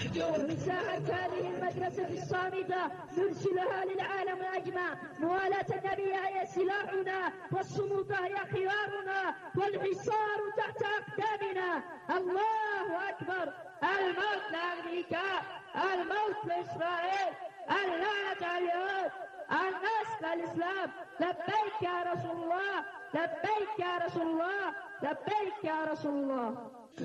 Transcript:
مساحة هذه المدرسة الصامتة نرسلها للعالم أجمع. موالاة النبي هي سلاحنا، والصمود هي خيارنا، والحصار تحت أقدامنا. الله أكبر. الموت لأمريكا، الموت لإسرائيل، اللعنة على اليهود، النصر للإسلام. لبيك يا رسول الله، لبيك يا رسول الله، لبيك يا رسول الله.